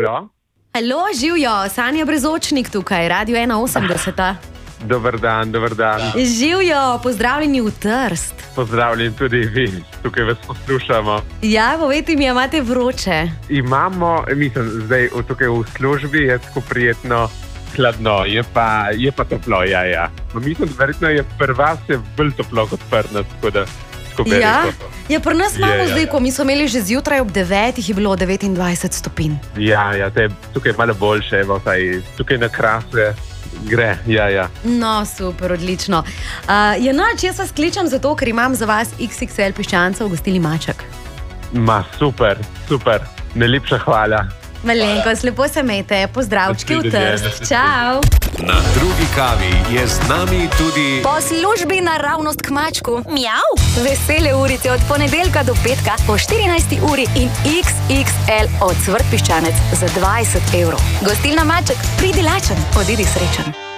Halo? Halo, živjo, Sanja Brezočnik tukaj, Radio 81. Dober dan. Živjo, pozdravljeni v Trst. Pozdravljeni tudi vi, tukaj vas poslušamo. Ja, povejte mi, imate vroče? Imamo, zdaj tukaj v službi je tako prijetno hladno, je pa toplo, ja. Mislim, verjetno je pri vas bolj toplo kot pri nas, tako da skupaj Ja, pri nas imamo zdaj, ko mi smo imeli že zjutraj ob 9, je bilo 29 stopinj. Ja, tukaj je malo boljše, evo, tukaj na Krase gre, ja. No, super, odlično. Jaz vas kličem zato, ker imam za vas XXL piščancev v gostilni Maček. Super, najlepša hvala. Malenkost, lepo se imejte, pozdravčki v Trst, čau! Na drugi kavi je z nami tudi po službi naravnost k mačku. Mjav! Vesele urice od ponedeljka do petka po 14. uri in XXL od Cvrt piščanec za 20 €. Gostilna Maček, pridi lačen, odidi srečen.